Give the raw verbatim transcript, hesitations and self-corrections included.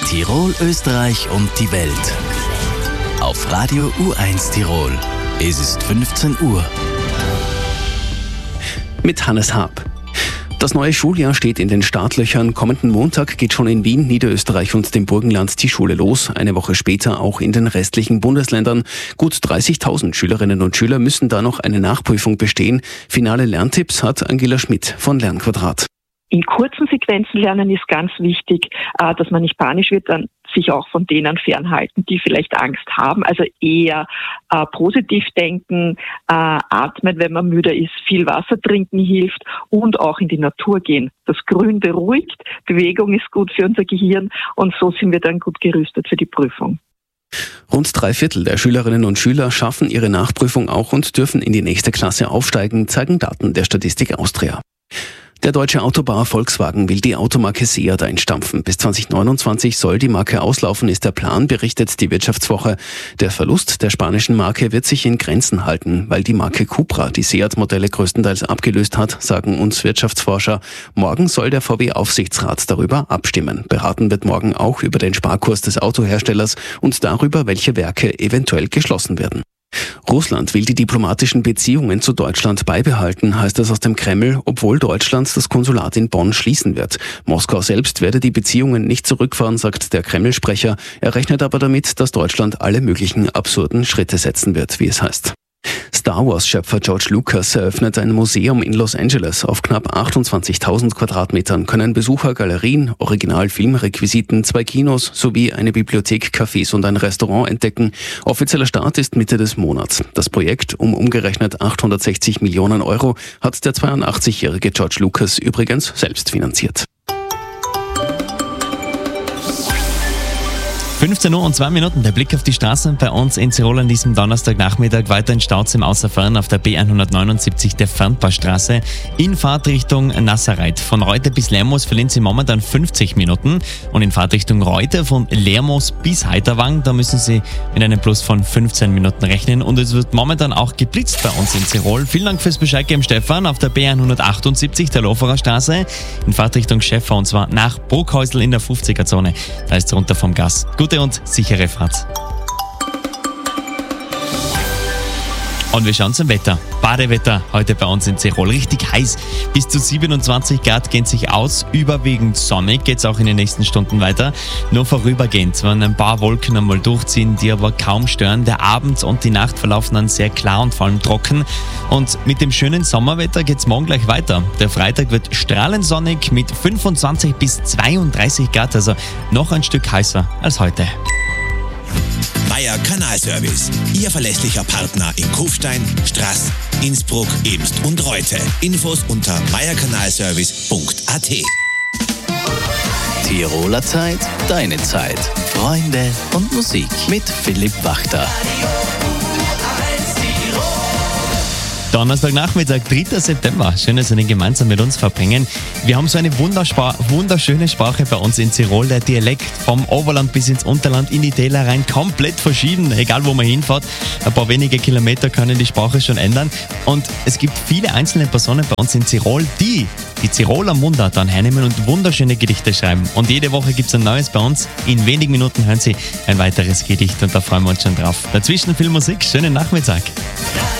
Tirol, Österreich und die Welt. Auf Radio U eins Tirol. Es ist fünfzehn Uhr. Mit Hannes Haab. Das neue Schuljahr steht in den Startlöchern. Kommenden Montag geht schon in Wien, Niederösterreich und dem Burgenland die Schule los. Eine Woche später auch in den restlichen Bundesländern. Gut dreißigtausend Schülerinnen und Schüler müssen da noch eine Nachprüfung bestehen. Finale Lerntipps hat Angela Schmidt von Lernquadrat. In kurzen Sequenzen lernen ist ganz wichtig, dass man nicht panisch wird, dann sich auch von denen fernhalten, die vielleicht Angst haben. Also eher äh, positiv denken, äh, atmen, wenn man müde ist, viel Wasser trinken hilft und auch in die Natur gehen. Das Grün beruhigt, Bewegung ist gut für unser Gehirn und so sind wir dann gut gerüstet für die Prüfung. Rund drei Viertel der Schülerinnen und Schüler schaffen ihre Nachprüfung auch und dürfen in die nächste Klasse aufsteigen, zeigen Daten der Statistik Austria. Der deutsche Autobauer Volkswagen will die Automarke Seat einstampfen. Bis zwanzig neunundzwanzig soll die Marke auslaufen, ist der Plan, berichtet die Wirtschaftswoche. Der Verlust der spanischen Marke wird sich in Grenzen halten, weil die Marke Cupra die Seat-Modelle größtenteils abgelöst hat, sagen uns Wirtschaftsforscher. Morgen soll der V W-Aufsichtsrat darüber abstimmen. Beraten wird morgen auch über den Sparkurs des Autoherstellers und darüber, welche Werke eventuell geschlossen werden. Russland will die diplomatischen Beziehungen zu Deutschland beibehalten, heißt es aus dem Kreml, obwohl Deutschland das Konsulat in Bonn schließen wird. Moskau selbst werde die Beziehungen nicht zurückfahren, sagt der Kreml-Sprecher. Er rechnet aber damit, dass Deutschland alle möglichen absurden Schritte setzen wird, wie es heißt. Star Wars-Schöpfer George Lucas eröffnet ein Museum in Los Angeles. Auf knapp achtundzwanzigtausend Quadratmetern können Besucher Galerien, Original-Filmrequisiten, zwei Kinos sowie eine Bibliothek, Cafés und ein Restaurant entdecken. Offizieller Start ist Mitte des Monats. Das Projekt um umgerechnet achthundertsechzig Millionen Euro hat der zweiundachtzigjährige George Lucas übrigens selbst finanziert. fünfzehn Uhr und zwei Minuten, der Blick auf die Straßen bei uns in Tirol an diesem Donnerstagnachmittag. Weiter in Staus im Außerfern auf der B hundertneunundsiebzig der Fernpassstraße in Fahrtrichtung Nasserreit. Von Reute bis Lermoos verlieren Sie momentan fünfzig Minuten und in Fahrtrichtung Reute von Lermoos bis Heiterwang, da müssen Sie mit einem Plus von fünfzehn Minuten rechnen und es wird momentan auch geblitzt bei uns in Tirol. Vielen Dank fürs Bescheid geben, Stefan, auf der B hundertachtundsiebzig der Loferer Straße in Fahrtrichtung Schäffer und zwar nach Bruckhäusl in der fünfziger-Zone. Da ist es runter vom Gas. Gute und sichere Fahrt. Und wir schauen zum Wetter. Badewetter heute bei uns in Tirol. Richtig heiß. Bis zu siebenundzwanzig Grad gehen sich aus. Überwiegend sonnig geht es auch in den nächsten Stunden weiter. Nur vorübergehend, wenn ein paar Wolken einmal durchziehen, die aber kaum stören. Der Abend und die Nacht verlaufen dann sehr klar und vor allem trocken. Und mit dem schönen Sommerwetter geht es morgen gleich weiter. Der Freitag wird strahlend sonnig mit fünfundzwanzig bis zweiunddreißig Grad. Also noch ein Stück heißer als heute. Meier Kanalservice. Ihr verlässlicher Partner in Kufstein, Straß, Innsbruck, Ebst und Reute. Infos unter meierkanalservice punkt a t. Tiroler Zeit, deine Zeit. Freunde und Musik mit Philipp Wachter. Donnerstagnachmittag, dritter September. Schön, dass Sie den gemeinsam mit uns verbringen. Wir haben so eine wunderschöne Sprache bei uns in Tirol. Der Dialekt vom Oberland bis ins Unterland in die Täler rein komplett verschieden, egal wo man hinfährt. Ein paar wenige Kilometer können die Sprache schon ändern. Und es gibt viele einzelne Personen bei uns in Tirol, die die Tiroler Mundart dann hernehmen und wunderschöne Gedichte schreiben. Und jede Woche gibt es ein neues bei uns. In wenigen Minuten hören Sie ein weiteres Gedicht und da freuen wir uns schon drauf. Dazwischen viel Musik. Schönen Nachmittag.